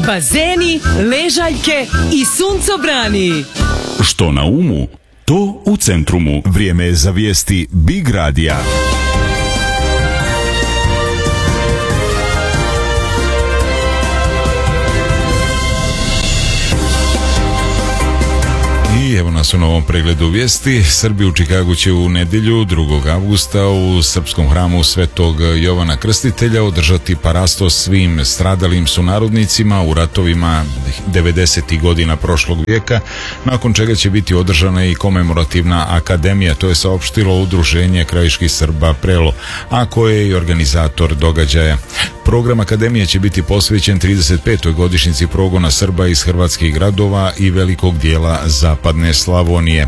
bazeni, ležaljke i suncobrani. Što na umu, to u centrumu. Vrijeme je za vijesti Big Radija. I evo nas u novom pregledu vijesti. Srbi u Čikagu će u nedjelju 2. avgusta u srpskom hramu Svetog Jovana Krstitelja održati parastos svim stradalim sunarodnicima u ratovima 90. godina prošlog vijeka, nakon čega će biti održana i komemorativna akademija. To je saopštilo Udruženje krajiških Srba Prelo, a koje je i organizator događaja. Program akademije će biti posvećen 35. godišnjici progona Srba iz hrvatskih gradova i velikog dijela zapadne Slavonije.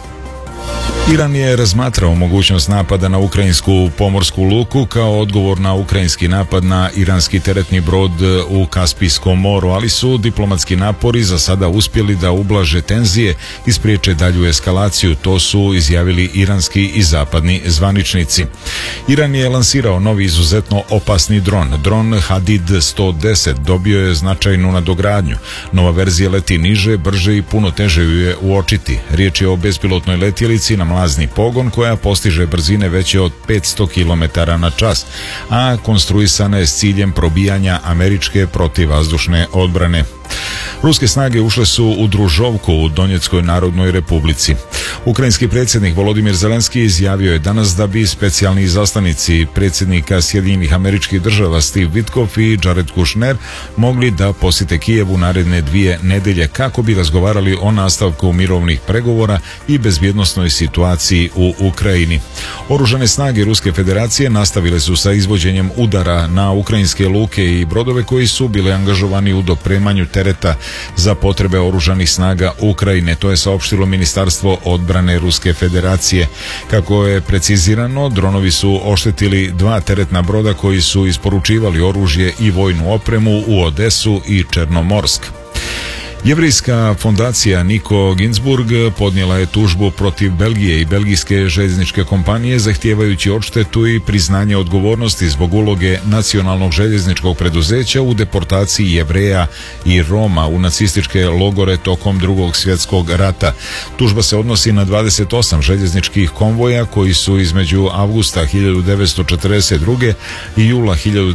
Iran je razmatrao mogućnost napada na ukrajinsku pomorsku luku kao odgovor na ukrajinski napad na iranski teretni brod u Kaspijskom moru, ali su diplomatski napori za sada uspjeli da ublaže tenzije i spriječe dalju eskalaciju. To su izjavili iranski i zapadni zvaničnici. Iran je lansirao novi izuzetno opasni dron. Dron Hadid 110 dobio je značajnu nadogradnju. Nova verzija leti niže, brže i puno teže ju je uočiti. Riječ je o bespilotnoj letjelici na mlazni pogon koja postiže brzine veće od 500 km na čas, a konstruisana je s ciljem probijanja američke protivvazdušne odbrane. Ruske snage ušle su u Družovku u Donjeckoj narodnoj republici. Ukrajinski predsjednik Volodimir Zelenski izjavio je danas da bi specijalni izaslanici predsjednika Sjedinjenih Američkih Država Steve Witkoff i Jared Kushner mogli da posjete Kijev u naredne 2 nedelje kako bi razgovarali o nastavku mirovnih pregovora i bezbjednosnoj situaciji u Ukrajini. Oružane snage Ruske federacije nastavile su sa izvođenjem udara na ukrajinske luke i brodove koji su bili angažovani u dopremanju tereta za potrebe oružanih snaga Ukrajine. To je saopštilo Ministarstvo odbrane Ruske federacije. Kako je precizirano, dronovi su oštetili 2 teretna broda koji su isporučivali oružje i vojnu opremu u Odesu i Černomorsk. Jevrijska fondacija Niko Ginzburg podnijela je tužbu protiv Belgije i belgijske željezničke kompanije zahtijevajući odštetu i priznanje odgovornosti zbog uloge nacionalnog željezničkog preduzeća u deportaciji Jevreja i Roma u nacističke logore tokom Drugog svjetskog rata. Tužba se odnosi na 28 željezničkih konvoja koji su između avgusta 1942. i jula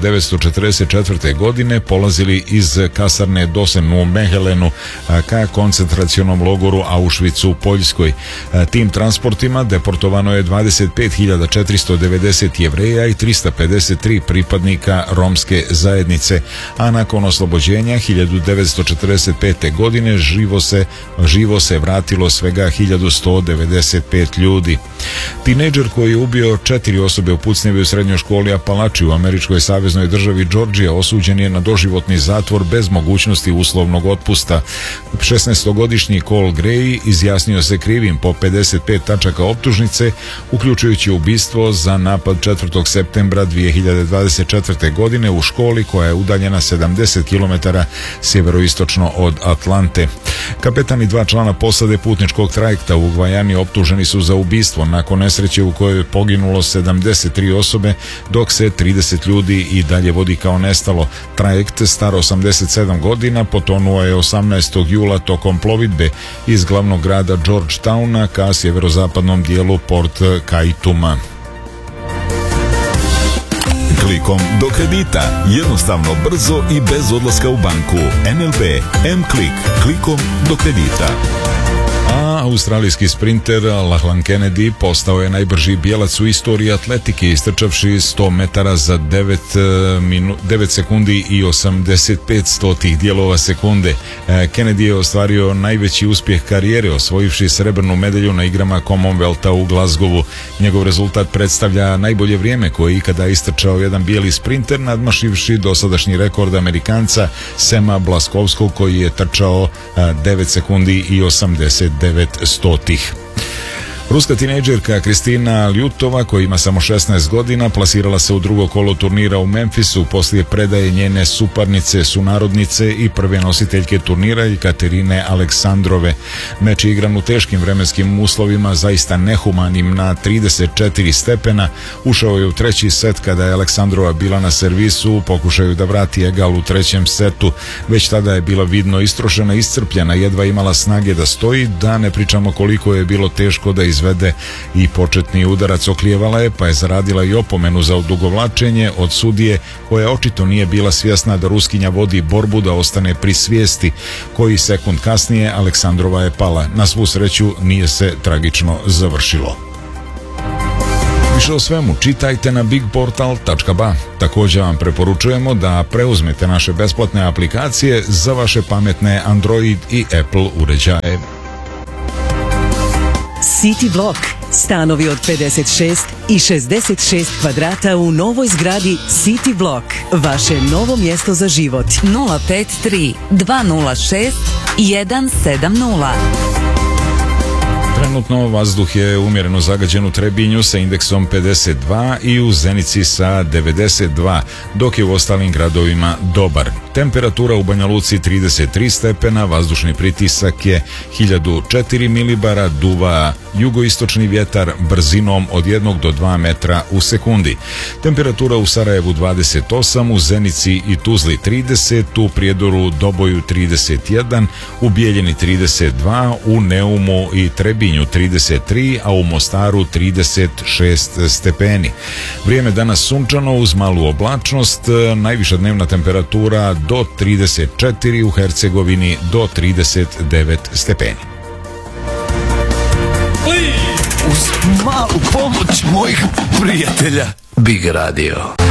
1944. godine polazili iz kasarne Dosen u Mehelenu ka koncentracionom logoru Auschwitz u Poljskoj. Tim transportima deportovano je 25.490 Jevreja i 353 pripadnika romske zajednice, a nakon oslobođenja 1945. godine živo se vratilo svega 1195 ljudi. Tinejdžer koji je ubio 4 osobe u pucnjevi u srednjoj školi Apalači u američkoj saveznoj državi Georgija osuđen je na doživotni zatvor bez mogućnosti uslovnog otpusta. 16-godišnji Cole Gray izjasnio se krivim po 55 tačaka optužnice, uključujući ubistvo za napad 4. septembra 2024. godine u školi koja je udaljena 70 km sjeveroistočno od Atlante. Kapetan i 2 člana posade putničkog trajekta u Gvajani optuženi su za ubistvo nakon nesreće u kojoj je poginulo 73 osobe, dok se 30 ljudi i dalje vodi kao nestalo. Trajekt star 87 godina potonuo je 18. jula tokom plovidbe iz glavnog grada Georgetowna ka sjeverozapadnom dijelu Port Kaituma. Klikom do kredita. Jednostavno, brzo i bez odlaska u banku. NLB M-Klik. Klikom do kredita. A australijski sprinter Lachlan Kennedy postao je najbrži bijelac u istoriji atletike, istrčavši 100 metara za 9 sekundi i 85 stotih dijelova sekunde. Kennedy je ostvario najveći uspjeh karijere, osvojivši srebrnu medalju na igrama Commonwealtha u Glasgowu. Njegov rezultat predstavlja najbolje vrijeme koje je ikada istrčao jedan bijeli sprinter, nadmašivši dosadašnji rekord Amerikanca Sema Blaskovskog koji je trčao 9 sekundi i 89 stotih. Ruska tinejdžerka Kristina Ljutova, koja ima samo 16 godina, plasirala se u drugo kolo turnira u Memphisu poslije predaje njene suparnice, sunarodnice i prve nositeljke turnira Katerine Aleksandrove. Meč je igran u teškim vremenskim uslovima, zaista nehumanim, na 34 stepena. Ušao je u treći set kada je Aleksandrova bila na servisu u pokušaju da vrati egal u trećem setu. Već tada je bila vidno istrošena, iscrpljena, jedva imala snage da stoji, da ne pričamo koliko je bilo teško da izvede i početni udarac. Oklijevala je, pa je zaradila i opomenu za odugovlačenje od sudije, koja očito nije bila svjesna da Ruskinja vodi borbu da ostane pri svijesti. Koji sekund kasnije Aleksandrova je pala. Na svu sreću nije se tragično završilo. Više o svemu čitajte na bigportal.ba. Također vam preporučujemo da preuzmete naše besplatne aplikacije za vaše pametne Android i Apple uređaje. City Block. Stanovi od 56 i 66 kvadrata u novoj zgradi City Block. Vaše novo mjesto za život. 053 206 170. Trenutno vazduh je umjereno zagađen u Trebinju sa indeksom 52 i u Zenici sa 92, dok je u ostalim gradovima dobar. Temperatura u Banja Luci 33 stepena, vazdušni pritisak je 1004 milibara, duva jugoistočni vjetar brzinom od 1 do 2 metra u sekundi. Temperatura u Sarajevu 28, u Zenici i Tuzli 30, u Prijedoru, Doboju 31, u Bijeljini 32, u Neumu i Trebinju 33, a u Mostaru 36 stepeni. Vrijeme danas sunčano uz malu oblačnost, najviša dnevna temperatura do 34, u Hercegovini do 39 stepeni. Uz malu pomoć mojih prijatelja Big Radio.